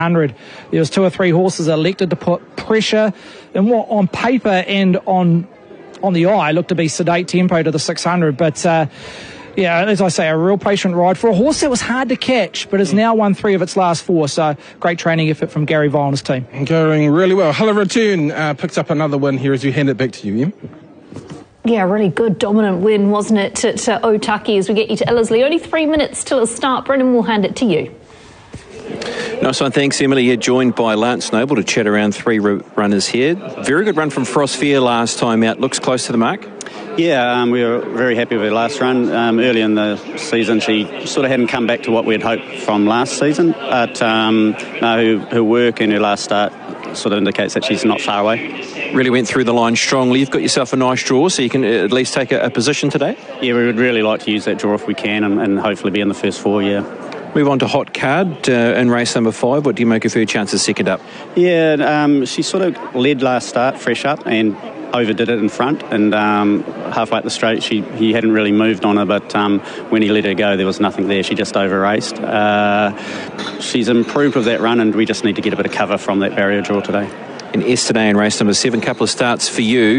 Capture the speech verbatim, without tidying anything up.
hundred. There was two or three horses elected to put pressure in what on paper and on on the eye looked to be sedate tempo to the six hundred, but uh, yeah, as I say, a real patient ride for a horse that was hard to catch, but has now won three of its last four. So great training effort from Gary Vile and his team. Going really well. Hello Return uh, picks up another win here as you hand it back to you, Em. Yeah, really good, dominant win, wasn't it, at uh, Otaki as we get you to Ellerslie. Only three minutes till a start. Brendan, we'll hand it to you. Nice one, thanks Emily. You're joined by Lance Noble to chat around three runners here. Very good run from Frost Fear last time out. Looks close to the mark. Yeah, um, we were very happy with her last run. Um, early in the season, she sort of hadn't come back to what we had hoped from last season. But um, no, her, her work and her last start sort of indicates that she's not far away. Really went through the line strongly. You've got yourself a nice draw, so you can at least take a, a position today. Yeah, we would really like to use that draw if we can, and, and hopefully be in the first four, yeah. Move on to Hot Card uh, in race number five. What do you make of her chances second up? Yeah, um, she sort of led last start, fresh up, and overdid it in front. And um, halfway up the straight, she he hadn't really moved on her, but um, when he let her go, there was nothing there. She just over-raced. Uh, she's improved with that run, and we just need to get a bit of cover from that barrier draw today. And yesterday in race number seven, couple of starts for you.